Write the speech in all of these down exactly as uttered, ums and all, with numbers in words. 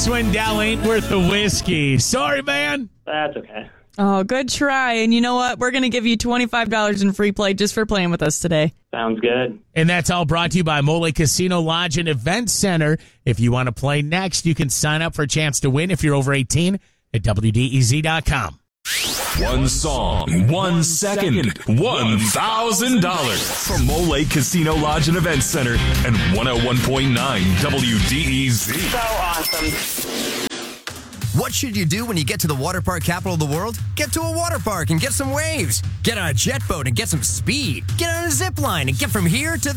Swindell ain't worth the whiskey. Sorry, man. That's okay. Oh, good try. And you know what? We're going to give you twenty-five dollars in free play just for playing with us today. Sounds good. And that's all brought to you by Mole Casino Lodge and Event Center. If you want to play next, you can sign up for a chance to win if you're over eighteen at W D E Z dot com. One song, one second, one thousand dollars from Mole Casino Lodge and Event Center and one oh one point nine W D E Z. So awesome. What should you do when you get to the water park capital of the world? Get to a water park and get some waves. Get on a jet boat and get some speed. Get on a zip line and get from here to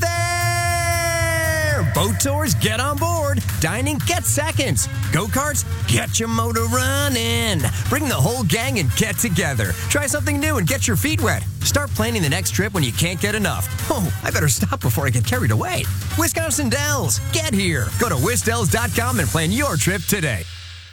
there. Boat tours, get on board. Dining, get seconds. Go-karts, get your motor running. Bring the whole gang and get together. Try something new and get your feet wet. Start planning the next trip when you can't get enough. Oh, I better stop before I get carried away. Wisconsin Dells, get here. Go to wisdells dot com and plan your trip today.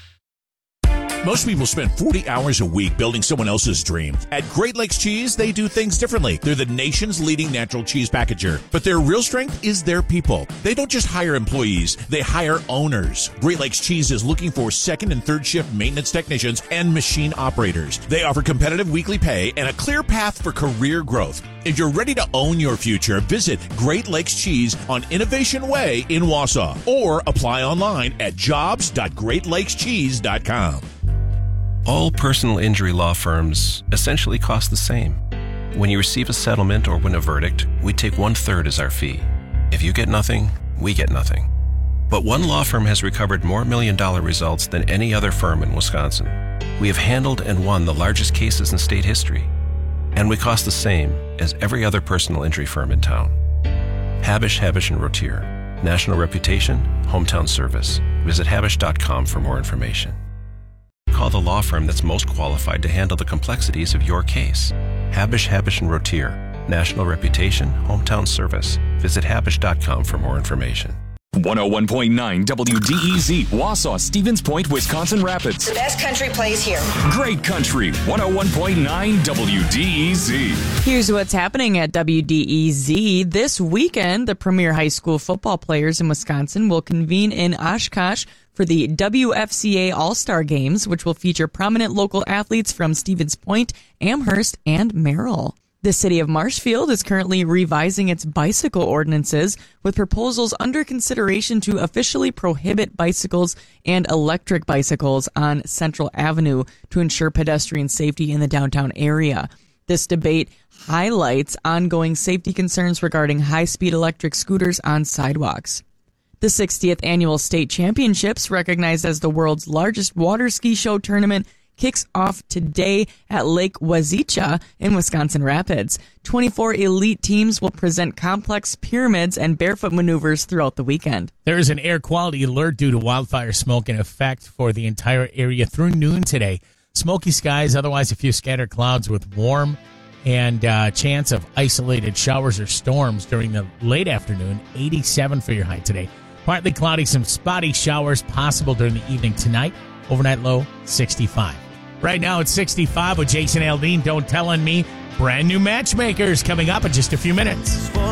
Most people spend forty hours a week building someone else's dream. At Great Lakes Cheese, they do things differently. They're the nation's leading natural cheese packager. But their real strength is their people. They don't just hire employees, they hire owners. Great Lakes Cheese is looking for second and third shift maintenance technicians and machine operators. They offer competitive weekly pay and a clear path for career growth. If you're ready to own your future, visit Great Lakes Cheese on Innovation Way in Wausau or apply online at jobs dot great lakes cheese dot com. All personal injury law firms essentially cost the same. When you receive a settlement or win a verdict, we take one-third as our fee. If you get nothing, we get nothing. But one law firm has recovered more million-dollar results than any other firm in Wisconsin. We have handled and won the largest cases in state history. And we cost the same as every other personal injury firm in town. Habish, Habish and Rotier. National reputation, hometown service. Visit habish dot com for more information. Call the law firm that's most qualified to handle the complexities of your case. Habish, Habish and Rotier. National reputation, hometown service. Visit habish dot com for more information. one oh one point nine W D E Z, Wausau, Stevens Point, Wisconsin Rapids. The best country plays here. Great Country, one oh one point nine W D E Z. Here's what's happening at W D E Z. This weekend, the premier high school football players in Wisconsin will convene in Oshkosh for the W F C A All-Star Games, which will feature prominent local athletes from Stevens Point, Amherst, and Merrill. The city of Marshfield is currently revising its bicycle ordinances with proposals under consideration to officially prohibit bicycles and electric bicycles on Central Avenue to ensure pedestrian safety in the downtown area. This debate highlights ongoing safety concerns regarding high-speed electric scooters on sidewalks. The sixtieth Annual State Championships, recognized as the world's largest water ski show tournament, kicks off today at Lake Wazicha in Wisconsin Rapids. twenty-four elite teams will present complex pyramids and barefoot maneuvers throughout the weekend. There is an air quality alert due to wildfire smoke in effect for the entire area through noon today. Smoky skies, otherwise a few scattered clouds with warm and uh, chance of isolated showers or storms during the late afternoon. eighty-seven for your high today. Partly cloudy, some spotty showers possible during the evening tonight. Overnight low, sixty-five. Right now it's sixty-five with Jason Aldean. Don't Tell on Me. Brand new Matchmakers coming up in just a few minutes.